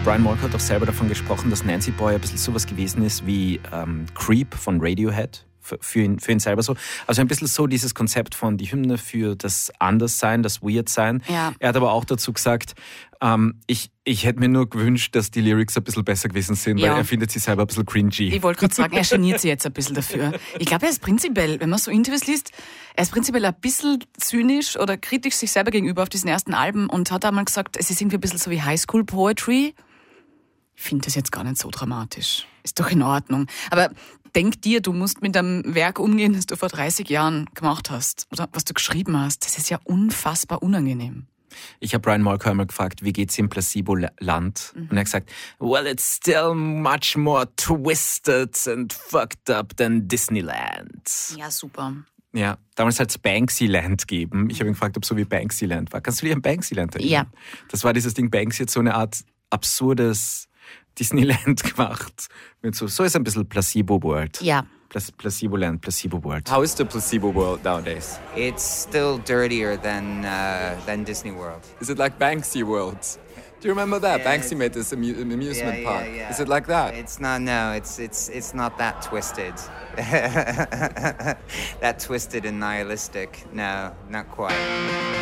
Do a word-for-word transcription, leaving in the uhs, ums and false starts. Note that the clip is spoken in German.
Brian Molko hat auch selber davon gesprochen, dass Nancy Boy ein bisschen sowas gewesen ist wie ähm, Creep von Radiohead. Für, für, ihn, für ihn selber so. Also ein bisschen so dieses Konzept von die Hymne für das Anderssein, das Weirdsein. Ja. Er hat aber auch dazu gesagt, ähm, ich, ich hätte mir nur gewünscht, dass die Lyrics ein bisschen besser gewesen sind, ja. weil er findet sie selber ein bisschen cringy. Ich wollte gerade sagen, er geniert sich jetzt ein bisschen dafür. Ich glaube, er ist prinzipiell, wenn man so Interviews liest, er ist prinzipiell ein bisschen zynisch oder kritisch sich selber gegenüber auf diesen ersten Alben und hat einmal gesagt, es ist irgendwie ein bisschen so wie Highschool Poetry. Ich finde das jetzt gar nicht so dramatisch. Ist doch in Ordnung. Aber denk dir, du musst mit einem Werk umgehen, das du vor dreißig Jahren gemacht hast oder was du geschrieben hast. Das ist ja unfassbar unangenehm. Ich habe Brian Molko einmal gefragt, wie geht's im Placebo-Land? Mhm. Und er hat gesagt, well, it's still much more twisted and fucked up than Disneyland. Ja, super. Ja, damals hat es Banksyland gegeben. Ich habe ihn gefragt, ob so wie Banksyland war. Kannst du dich an Banksyland erinnern? Ja. Das war dieses Ding, Banksy hat so eine Art absurdes Disneyland gemacht. Mit so, so ist ein bisschen Placebo World. Ja. Placebo Land, Placebo World. How is the Placebo World nowadays? It's still dirtier than uh, than Disney World. Is it like Banksy World? Do you remember that? Yeah, Banksy made this amu- amusement yeah, park. yeah, yeah. Is it like that? It's not. No, it's it's it's not that twisted. That twisted and nihilistic. No, not quite.